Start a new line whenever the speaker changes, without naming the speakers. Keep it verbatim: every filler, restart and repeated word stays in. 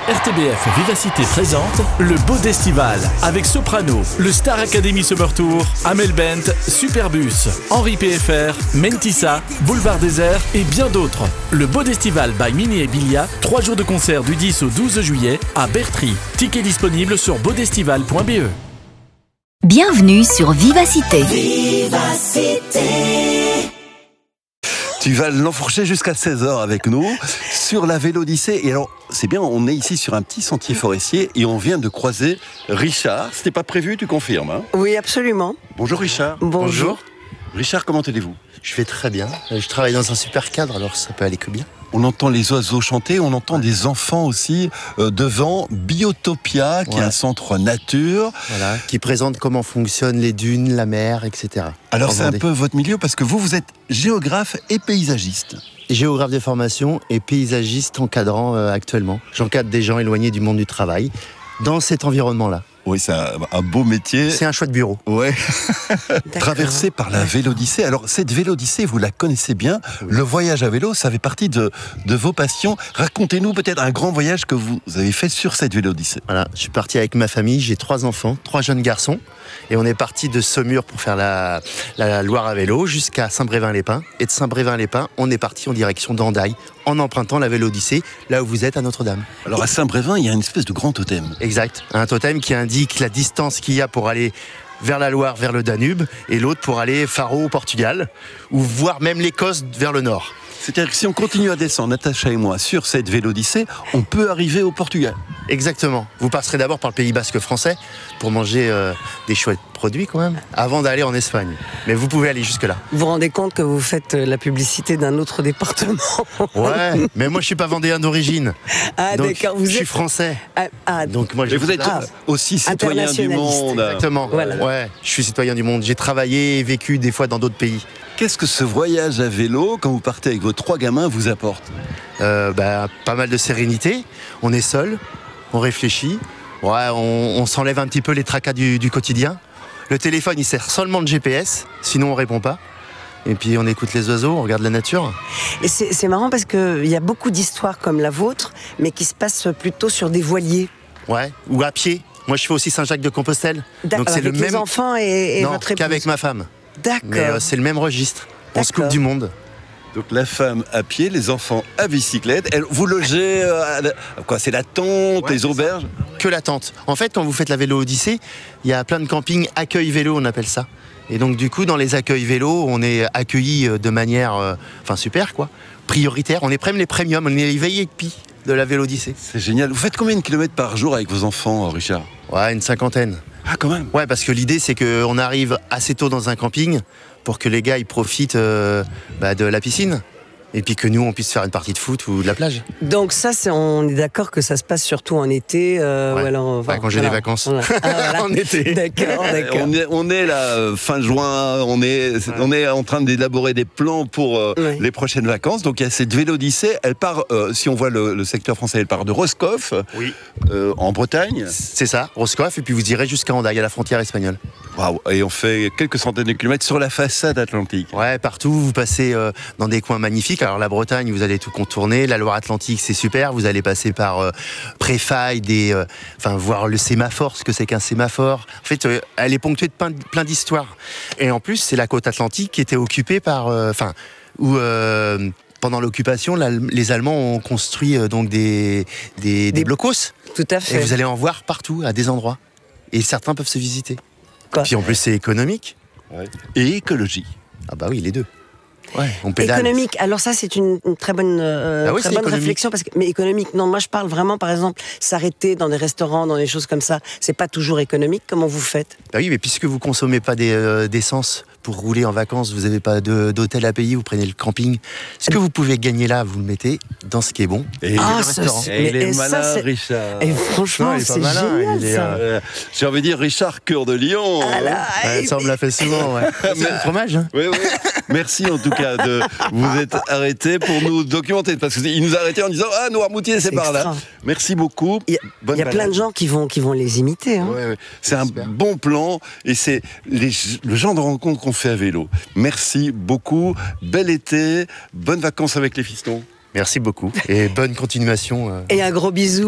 R T B F Vivacité présente le Beau d'Estival avec Soprano, le Star Academy Summer Tour, Amel Bent, Superbus, Henri P F R, Mentissa, Boulevard Désert et bien d'autres. Le Beau d'Estival by Mini et Bilia, trois jours de concert du dix au douze juillet à Bertry. Tickets disponibles sur beaudestival point b e.
Bienvenue sur Vivacité.
Vivacité.
Tu vas l'enfourcher jusqu'à seize heures avec nous sur la Vélodyssée. Et alors, c'est bien, on est ici sur un petit sentier forestier et on vient de croiser Richard. C'était pas prévu, tu confirmes, hein ?
Oui, absolument.
Bonjour Richard.
Bonjour.
Richard, comment allez-vous ?
Je vais très bien. Je travaille dans un super cadre, alors ça peut aller que bien.
On entend les oiseaux chanter, on entend des enfants aussi euh, devant Biotopia, qui
Ouais.
est un centre nature.
Voilà, qui présente comment fonctionnent les dunes, la mer, et cetera.
Alors
En
c'est un
Vendée.
peu votre milieu parce que vous, vous êtes géographe et paysagiste.
Géographe de formation et paysagiste encadrant euh, actuellement. J'encadre des gens éloignés du monde du travail dans cet environnement-là.
Oui, c'est un, un beau métier.
C'est un choix de bureau.
Ouais. Traversé par la Vélodyssée. Alors, cette Vélodyssée, vous la connaissez bien. Le voyage à vélo, ça fait partie de, de vos passions. Racontez-nous peut-être un grand voyage que vous avez fait sur cette Vélodyssée.
Voilà, je suis parti avec ma famille, j'ai trois enfants, trois jeunes garçons, et on est parti de Saumur pour faire la, la Loire à vélo jusqu'à Saint-Brévin-les-Pins. Et de Saint-Brévin-les-Pins, on est parti en direction d'Andaille, en empruntant la Vélodyssée, là où vous êtes à Notre-Dame.
Alors, à Saint-Brévin, il y a une espèce de grand totem.
Exact, un totem qui indique la distance qu'il y a pour aller vers la Loire, vers le Danube, et l'autre pour aller Faro au Portugal, ou voire même l'Écosse vers le nord.
C'est-à-dire que si on continue à descendre, Natacha et moi, sur cette Vélodyssée, on peut arriver au Portugal.
Exactement. Vous passerez d'abord par le Pays Basque français pour manger euh, des chouettes produits quand même, avant d'aller en Espagne. Mais vous pouvez aller jusque-là.
Vous vous rendez compte que vous faites euh, la publicité d'un autre département.
Ouais, mais moi je suis pas vendéen d'origine.
Ah
Donc,
d'accord, vous
je suis
êtes...
français.
Ah, ah,
Donc moi je
Mais vous êtes
Ah.
aussi citoyen du
Internationaliste.
monde.
Exactement.
Voilà.
Ouais, je suis citoyen du monde. J'ai travaillé et vécu des fois dans d'autres pays.
Qu'est-ce que ce voyage à vélo, quand vous partez avec vos trois gamins, vous apporte ?
Euh, bah, pas mal de sérénité. On est seul, on réfléchit. Ouais, on, on s'enlève un petit peu les tracas du, du quotidien. Le téléphone, il sert seulement de G P S, sinon on répond pas. Et puis on écoute les oiseaux, on regarde la nature.
Et c'est, c'est marrant parce qu'il y a beaucoup d'histoires comme la vôtre, mais qui se passent plutôt sur des voiliers.
Ouais, ou à pied. Moi, je fais aussi Saint-Jacques-de-Compostelle.
D'accord,
Donc c'est
avec
le
les
même.
enfants et, et
non,
votre épouse.
qu'avec ma femme.
D'accord.
Mais euh, c'est le même registre. On se coupe
D'accord.
du monde.
Donc la femme à pied, les enfants à bicyclette. Elle, vous logez euh, à la- quoi ? C'est la tente,
Ouais,
les
c'est
auberges.
Que la tente. En fait, quand vous faites la vélo Odyssée, il y a plein de campings accueil vélo, on appelle ça. Et donc du coup, dans les accueils vélo, on est accueillis euh, de manière, euh, enfin super quoi, prioritaire. On est même les premiums, on est les V I P de la vélo Odyssée.
C'est génial. Vous faites combien de kilomètres par jour avec vos enfants, Richard ?
Ouais, une cinquantaine.
Ah, quand même.
Ouais, parce que l'idée c'est qu'on arrive assez tôt dans un camping pour que les gars ils profitent euh, bah, de la piscine. Et puis que nous, on puisse faire une partie de foot ou de la plage.
Donc ça, c'est, on est d'accord que ça se passe surtout en été. Euh,
Ouais.
ou alors, enfin,
Ouais, quand j'ai
voilà.
des vacances.
Voilà. Ah, voilà.
En été.
D'accord, d'accord.
On est, on est là, euh, fin juin, on est, c'est- on est en train d'élaborer des plans pour euh,
Ouais.
les prochaines vacances. Donc il y a cette Vélodyssée, elle part, euh, si on voit le, le secteur français, elle part de Roscoff,
Oui.
euh, en Bretagne.
C'est ça, Roscoff, et puis vous irez jusqu'à Andaille, à la frontière espagnole.
Waouh. Et on fait quelques centaines de kilomètres sur la façade atlantique.
Ouais, partout, vous passez euh, dans des coins magnifiques. Alors la Bretagne, vous allez tout contourner. La Loire-Atlantique, c'est super. Vous allez passer par euh, Préfaille, des, euh, enfin voir le sémaphore, ce que c'est qu'un sémaphore. En fait, euh, elle est ponctuée de plein, plein d'histoires. Et en plus, c'est la côte atlantique qui était occupée par, euh, enfin, où euh, pendant l'occupation, l'Al- les Allemands ont construit euh, donc des des, des
Des-
blocos.
Tout à
Et
fait.
vous allez en voir partout, à des endroits. Et certains peuvent se visiter.
Quoi.
Puis en plus, c'est économique.
Et écologie.
Ah bah oui, les deux. Ouais, on pédale.
Économique. Alors ça, c'est une, une très bonne, euh,
Ah oui,
très
c'est
bonne
économique.
réflexion. Parce que, mais économique, non, moi je parle vraiment, par exemple, s'arrêter dans des restaurants, dans des choses comme ça. C'est pas toujours économique. Comment vous faites ?
Bah oui, mais puisque vous consommez pas des, euh, d'essence pour rouler en vacances, vous n'avez pas de- d'hôtel à payer, vous prenez le camping. Ce que vous pouvez gagner là, vous le mettez dans ce qui est bon.
Et
Ah,
le
ça,
restaurant.
c'est-
Et il
mais-
est
et ça,
malin,
c'est-
Richard.
Et franchement,
Non, il est pas
c'est
malin,
génial
il est,
ça.
euh,
Euh, J'ai envie de dire Richard Cœur de Lion.
Ah là,
Ouais,
et-
ça, on me l'a fait souvent, ouais. C'est du fromage, hein.
Oui, oui. Merci en tout cas de vous être arrêté pour nous documenter. Parce qu'il nous a arrêtés en disant Ah, Noirmoutier, c'est
C'est
par là.
extra.
Merci beaucoup.
Il y a,
Bonne
il y a plein
balade.
de gens qui vont, qui vont les imiter. Hein.
Ouais, ouais. C'est un
Super.
bon plan et c'est les- le genre de rencontre qu'on fait à vélo. Merci beaucoup. Bel été, bonnes vacances avec les fistons.
Merci beaucoup. Et bonne continuation. euh.
Et un gros bisou.